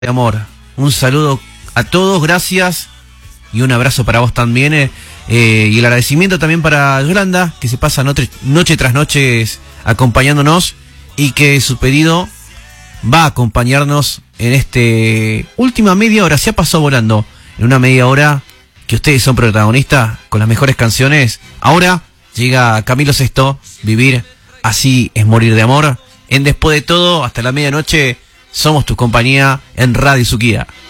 de amor. Un saludo a todos, gracias y un abrazo para vos también. Y el agradecimiento también para Yolanda, que se pasa noche tras noche acompañándonos y que su pedido va a acompañarnos en este última media hora. Se ha pasado volando en una media hora que ustedes son protagonistas con las mejores canciones. Ahora llega Camilo Sesto, Vivir así es morir de amor. En Después de todo, hasta la medianoche, somos tu compañía en Radio Suquía.